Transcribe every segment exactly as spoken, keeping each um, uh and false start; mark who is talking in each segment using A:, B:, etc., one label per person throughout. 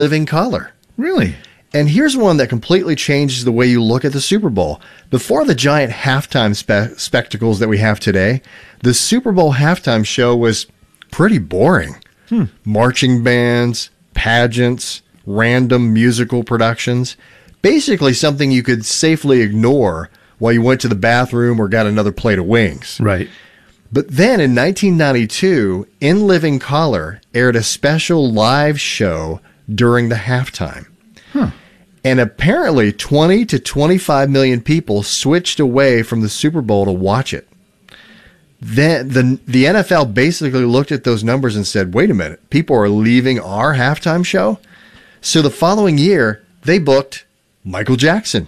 A: living color.
B: Really?
A: And here's one that completely changes the way you look at the Super Bowl. Before the giant halftime spe- spectacles that we have today, the Super Bowl halftime show was pretty boring. Hmm. Marching bands, pageants, random musical productions. Basically something you could safely ignore while you went to the bathroom or got another plate of wings.
B: Right.
A: But then in nineteen ninety-two, In Living Color aired a special live show during the halftime.
B: Huh.
A: And apparently twenty to twenty-five million people switched away from the Super Bowl to watch it. Then the the N F L basically looked at those numbers and said, wait a minute, people are leaving our halftime show? So the following year, they booked Michael Jackson.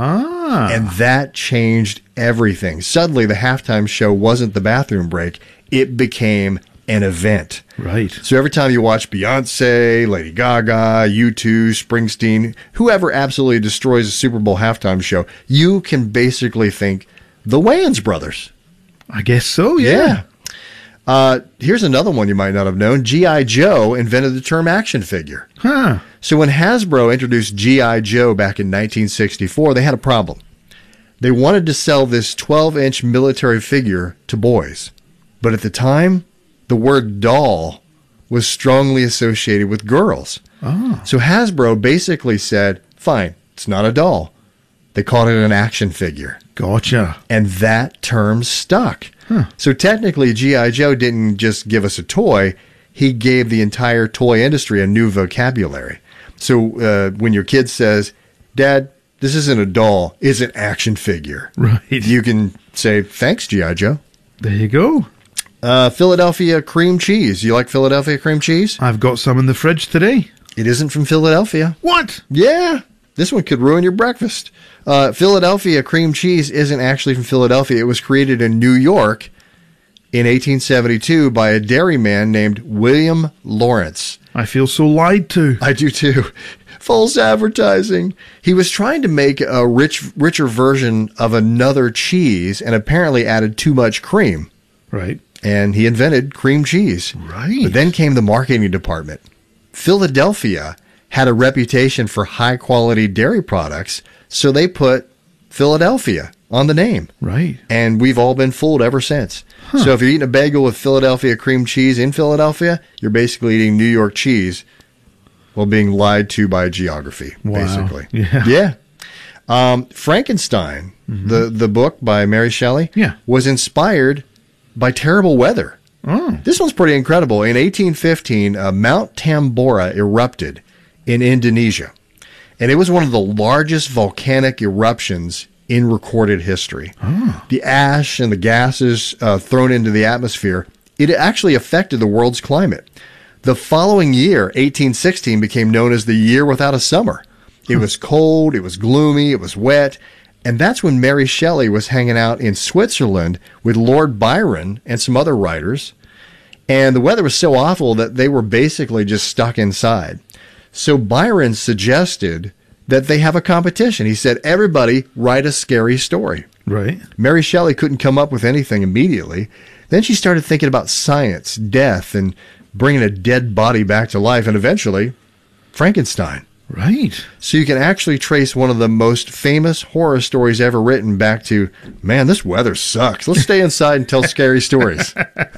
B: Ah.
A: And that changed everything. Suddenly, the halftime show wasn't the bathroom break. It became an event.
B: Right.
A: So every time you watch Beyonce, Lady Gaga, U two, Springsteen, whoever absolutely destroys a Super Bowl halftime show, you can basically think the Wayans brothers.
B: I guess so, yeah.
A: Yeah. Uh, here's another one you might not have known. G I. Joe invented the term action figure.
B: Huh.
A: So when Hasbro introduced G I. Joe back in nineteen sixty-four, they had a problem. They wanted to sell this twelve-inch military figure to boys. But at the time, the word doll was strongly associated with girls.
B: Oh.
A: So Hasbro basically said, fine, it's not a doll. They called it an action figure.
B: Gotcha.
A: And that term stuck.
B: Huh.
A: So technically, G I. Joe didn't just give us a toy. He gave the entire toy industry a new vocabulary. So uh, when your kid says, Dad, this isn't a doll, it's an action figure.
B: Right.
A: You can say, thanks, G I. Joe.
B: There you go.
A: Uh, Philadelphia cream cheese. You like Philadelphia cream cheese?
B: I've got some in the fridge today.
A: It isn't from Philadelphia.
B: What?
A: Yeah. This one could ruin your breakfast. Uh, Philadelphia cream cheese isn't actually from Philadelphia. It was created in New York in eighteen seventy-two by a dairyman named William Lawrence.
B: I feel so lied to.
A: I do too. False advertising. He was trying to make a rich, richer version of another cheese and apparently added too much cream.
B: Right.
A: And he invented cream cheese.
B: Right.
A: But then came the marketing department. Philadelphia had a reputation for high-quality dairy products, so they put Philadelphia on the name.
B: Right.
A: And we've all been fooled ever since.
B: Huh.
A: So if you're eating a bagel with Philadelphia cream cheese in Philadelphia, you're basically eating New York cheese while being lied to by geography,
B: Wow.
A: basically.
B: Yeah.
A: Yeah. Um, Frankenstein, mm-hmm. the, the book by Mary Shelley,
B: yeah.
A: was inspired by terrible weather.
B: Oh.
A: This one's pretty incredible. In eighteen fifteen, uh, Mount Tambora erupted in Indonesia, and it was one of the largest volcanic eruptions in recorded history.
B: Oh.
A: The ash and the gases uh, thrown into the atmosphere, it actually affected the world's climate. The following year, eighteen sixteen, became known as the year without a summer. It was cold, it was gloomy, it was wet, and that's when Mary Shelley was hanging out in Switzerland with Lord Byron and some other writers, and the weather was so awful that they were basically just stuck inside. So Byron suggested that they have a competition. He said, everybody write a scary story.
B: Right.
A: Mary Shelley couldn't come up with anything immediately. Then she started thinking about science, death, and bringing a dead body back to life, and eventually, Frankenstein.
B: Right.
A: So you can actually trace one of the most famous horror stories ever written back to, man, this weather sucks. Let's stay inside and tell scary stories.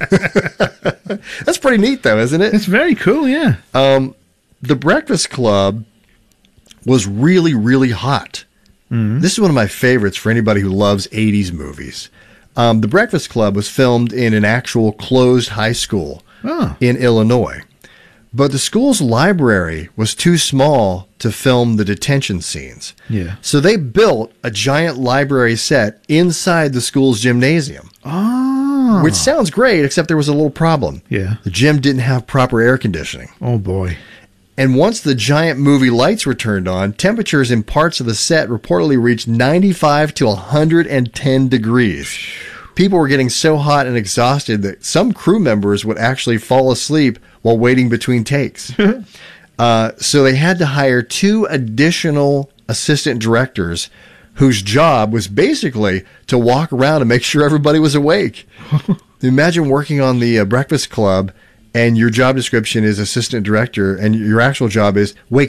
A: That's pretty neat, though, isn't it?
B: It's very cool, yeah.
A: Um, The Breakfast Club was really, really hot. Mm-hmm. This is one of my favorites for anybody who loves eighties movies. Um, The Breakfast Club was filmed in an actual closed high school
B: oh.
A: in Illinois. But the school's library was too small to film the detention scenes.
B: Yeah.
A: So they built a giant library set inside the school's gymnasium.
B: Oh.
A: Which sounds great, except there was a little problem.
B: Yeah.
A: The gym didn't have proper air conditioning.
B: Oh, boy.
A: And once the giant movie lights were turned on, temperatures in parts of the set reportedly reached ninety-five to one hundred ten degrees. People were getting so hot and exhausted that some crew members would actually fall asleep while waiting between takes. uh, so they had to hire two additional assistant directors whose job was basically to walk around and make sure everybody was awake. Imagine working on the uh, Breakfast Club and your job description is assistant director, and your actual job is wake